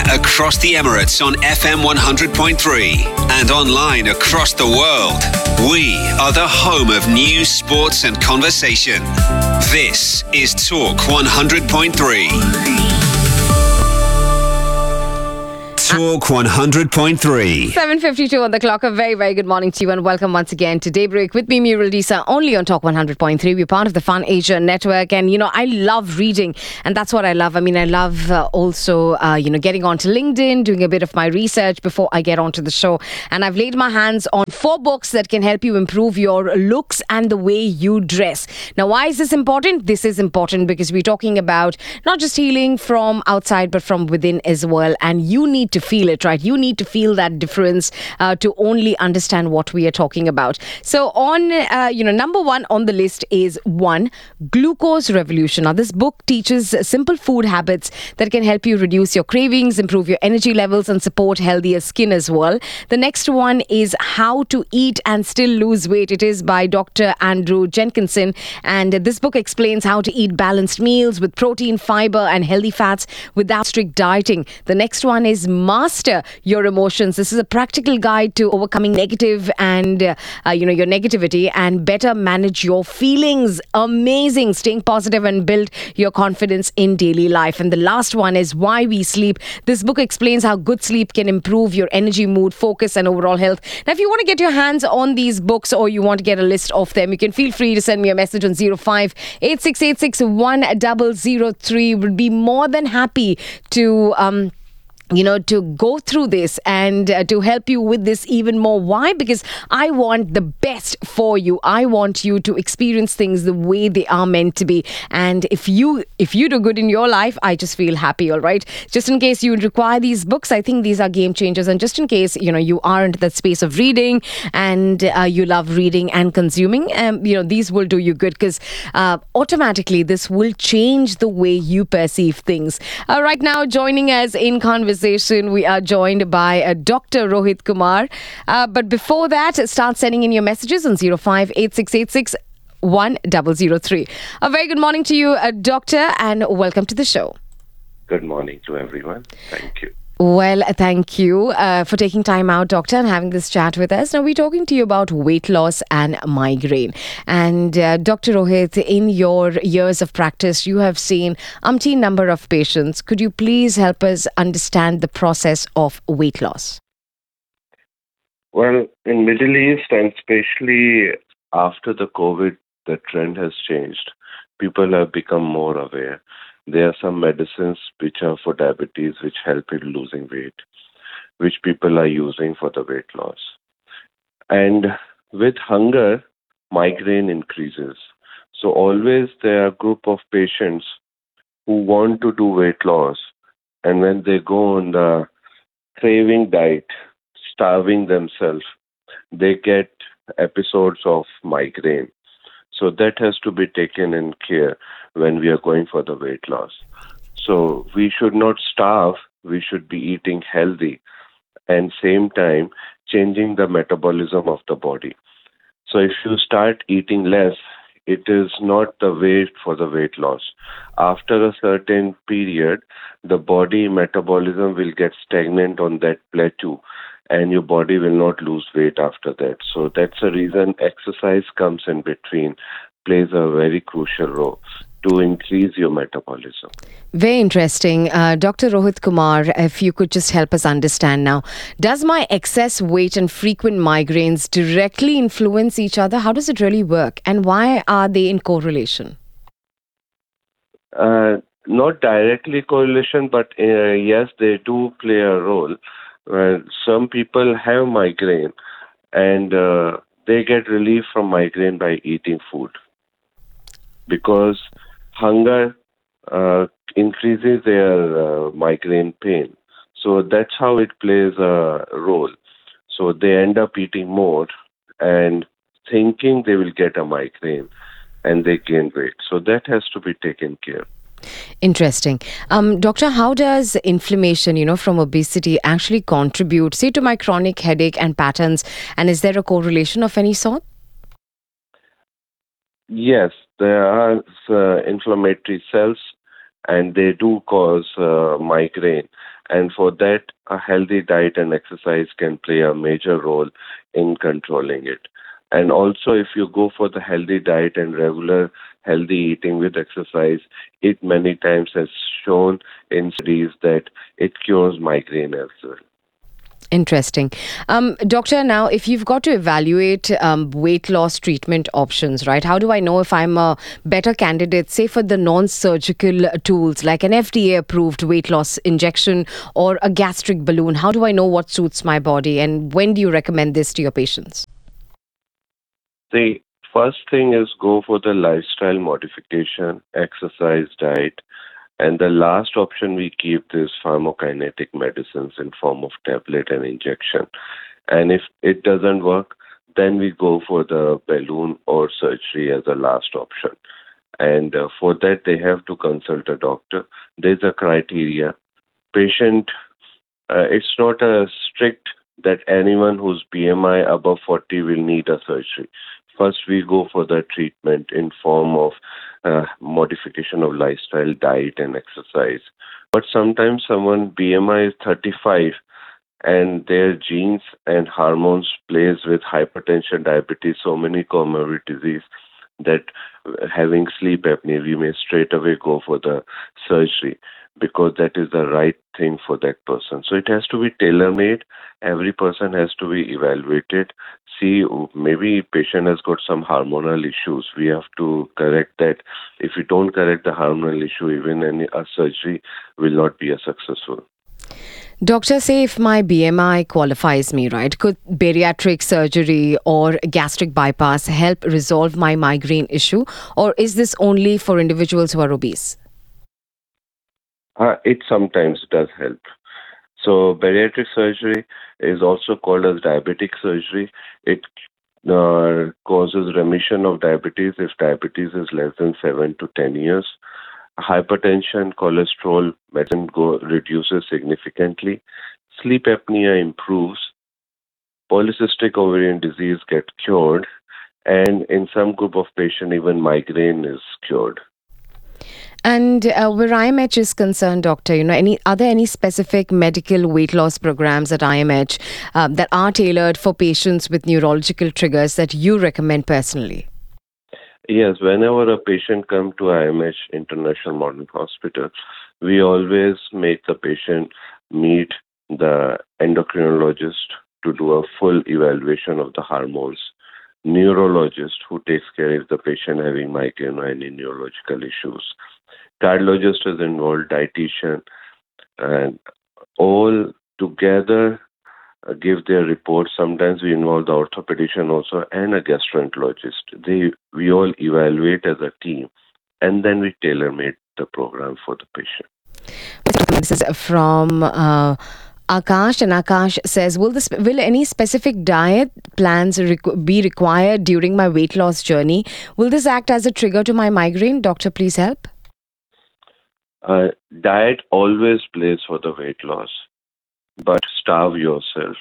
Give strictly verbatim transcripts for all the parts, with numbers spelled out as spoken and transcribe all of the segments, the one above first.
across the Emirates on F M one hundred point three and online across the world. We are the home of news, sports and conversation. This is Talk one hundred point three. Talk one hundred point three. seven fifty-two on the clock. A very, very good morning to you and welcome once again to Daybreak with me, Muriel Disa, only on Talk one hundred point three. We're part of the Fun Asia Network and, you know, I love reading and that's what I love. I mean, I love uh, also, uh, you know, getting onto LinkedIn, doing a bit of my research before I get onto the show. And I've laid my hands on four books that can help you improve your looks and the way you dress. Now, why is this important? This is important because we're talking about not just healing from outside, but from within as well. And you need to feel it, right? You need to feel that difference uh, to only understand what we are talking about. So on, uh, you know, number one on the list is one, Glucose Revolution. Now, this book teaches simple food habits that can help you reduce your cravings, improve your energy levels, and support healthier skin as well. The next one is How to Eat and Still Lose Weight. It is by Doctor Andrew Jenkinson. And this book explains how to eat balanced meals with protein, fiber, and healthy fats without strict dieting. The next one is Master Your Emotions. This is a practical guide to overcoming negative and, uh, uh, you know, your negativity and better manage your feelings. Amazing. Staying positive and build your confidence in daily life. And the last one is Why We Sleep. This book explains how good sleep can improve your energy, mood, focus, and overall health. Now, if you want to get your hands on these books or you want to get a list of them, you can feel free to send me a message on zero five eight six eight six one zero zero three. Would be more than happy to um you know, to go through this and uh, to help you with this even more. Why? Because I want the best for you. I want you to experience things the way they are meant to be. And if you if you do good in your life, I just feel happy, all right? Just in case you require these books, I think these are game changers. And just in case, you know, you aren't that space of reading and uh, you love reading and consuming, um, you know, these will do you good because uh, automatically this will change the way you perceive things. Uh, right now, joining us in conversation, we are joined by uh, Doctor Rohit Kumar. Uh, but before that, start sending in your messages on zero five eight six eight six one zero zero three. A very good morning to you, uh, Doctor, and welcome to the show. Good morning to everyone. Thank you. Well, thank you uh, for taking time out, Doctor, and having this chat with us. Now, we're talking to you about weight loss and migraine. And uh, Doctor Rohit, in your years of practice, you have seen umpteen number of patients. Could you please help us understand the process of weight loss? Well, in Middle East and especially after the COVID, the trend has changed. People have become more aware. There are some medicines which are for diabetes which help in losing weight, which people are using for the weight loss. And with hunger, migraine increases. So always there are a group of patients who want to do weight loss, and when they go on the craving diet, starving themselves, they get episodes of migraine. So that has to be taken in care when we are going for the weight loss. So we should not starve, we should be eating healthy and same time changing the metabolism of the body. So if you start eating less, it is not the way for the weight loss. After a certain period, the body metabolism will get stagnant on that plateau and your body will not lose weight after that. So that's the reason exercise comes in between, plays a very crucial role to increase your metabolism. Very interesting. Uh, Doctor Rohit Kumar, if you could just help us understand now, does my excess weight and frequent migraines directly influence each other? How does it really work? And why are they in correlation? Uh, not directly correlation, but uh, yes, they do play a role. Uh, some people have migraine and uh, they get relief from migraine by eating food because hunger uh, increases their uh, migraine pain. So that's how it plays a role. So they end up eating more and thinking they will get a migraine and they gain weight. So that has to be taken care of. Interesting. Um, doctor, how does inflammation, you know, from obesity actually contribute, say, to my chronic headache and patterns? And is there a correlation of any sort? Yes, there are uh, inflammatory cells and they do cause uh, migraine. And for that, a healthy diet and exercise can play a major role in controlling it. And also, if you go for the healthy diet and regular healthy eating with exercise, it many times has shown in studies that it cures migraine as well. Interesting. Um, doctor, now, if you've got to evaluate um, weight loss treatment options, right, how do I know if I'm a better candidate, say, for the non-surgical tools like an F D A-approved weight loss injection or a gastric balloon? How do I know what suits my body, and when do you recommend this to your patients? The first thing is go for the lifestyle modification, exercise, diet. And the last option we keep is pharmacokinetic medicines in form of tablet and injection. And if it doesn't work, then we go for the balloon or surgery as a last option. And uh, for that, they have to consult a doctor. There's a criteria. Patient, uh, it's not a strict that anyone whose B M I above forty will need a surgery. First, we go for the treatment in form of uh, modification of lifestyle, diet, and exercise. But sometimes someone B M I is thirty-five and their genes and hormones plays with hypertension, diabetes, so many comorbid disease that having sleep apnea, we may straight away go for the surgery because that is the right thing for that person. So it has to be tailor-made. Every person has to be evaluated. See, maybe patient has got some hormonal issues. We have to correct that. If we don't correct the hormonal issue, even any a surgery will not be as successful. Doctor, say if my B M I qualifies me, right, could bariatric surgery or gastric bypass help resolve my migraine issue? Or is this only for individuals who are obese? Uh, it sometimes does help. So bariatric surgery is also called as diabetic surgery. It uh, causes remission of diabetes if diabetes is less than seven to ten years. Hypertension, cholesterol, medicine go, reduces significantly. Sleep apnea improves. Polycystic ovarian disease gets cured. And in some group of patients, even migraine is cured. And uh, where I M H is concerned, doctor, you know, any are there any specific medical weight loss programs at I M H um, that are tailored for patients with neurological triggers that you recommend personally? Yes, whenever a patient comes to I M H International Modern Hospital, we always make the patient meet the endocrinologist to do a full evaluation of the hormones, neurologist who takes care of the patient having migraine or any neurological issues, cardiologist is involved, dietitian, and all together uh, give their reports. Sometimes we involve the orthopedician also and a gastroenterologist. They we all evaluate as a team, and then we tailor-made the program for the patient. This is from uh, Akash, and Akash says, "Will this will any specific diet plans requ- be required during my weight loss journey? Will this act as a trigger to my migraine? Doctor, please help." Uh, diet always plays for the weight loss, but starve yourself.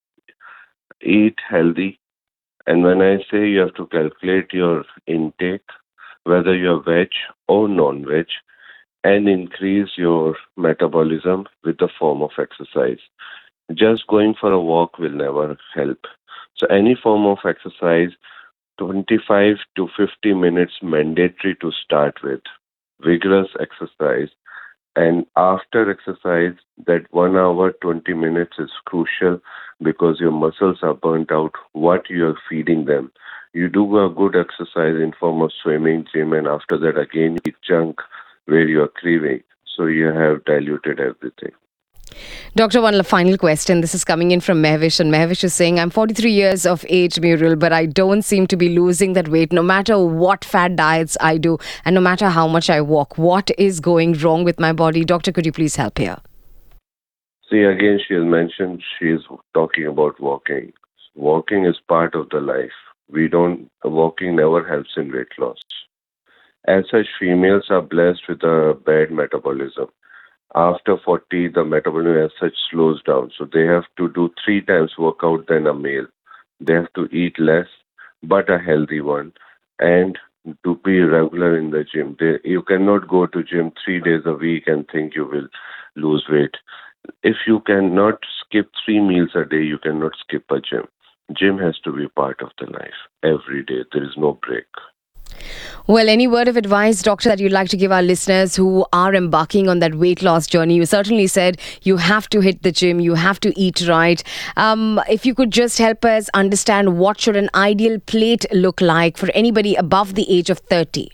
Eat healthy. And when I say you have to calculate your intake, whether you're veg or non-veg, and increase your metabolism with the form of exercise. Just going for a walk will never help. So any form of exercise, twenty-five to fifty minutes mandatory to start with. Vigorous exercise, and after exercise that one hour twenty minutes is crucial because your muscles are burnt out what you are feeding them. You do a good exercise in form of swimming, gym, and after that again you eat junk where you are craving, so you have diluted everything. Doctor, one final question. This is coming in from Mehvish, and Mehvish is saying, I'm forty-three years of age, Muriel, but I don't seem to be losing that weight no matter what fad diets I do and no matter how much I walk. What is going wrong with my body? Doctor, could you please help here? See, again, she has mentioned she is talking about walking. Walking is part of the life. We don't, walking never helps in weight loss. As such, females are blessed with a bad metabolism. After forty, the metabolism as such slows down. So they have to do three times workout than a male. They have to eat less, but a healthy one, and to be regular in the gym. They, you cannot go to gym three days a week and think you will lose weight. If you cannot skip three meals a day, you cannot skip a gym. Gym has to be part of the life every day. There is no break. Well, any word of advice, doctor, that you'd like to give our listeners who are embarking on that weight loss journey? You certainly said you have to hit the gym, you have to eat right. Um, if you could just help us understand, what should an ideal plate look like for anybody above the age of thirty?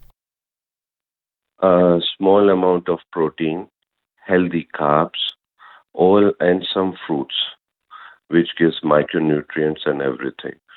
A small amount of protein, healthy carbs, all and some fruits, which gives micronutrients and everything.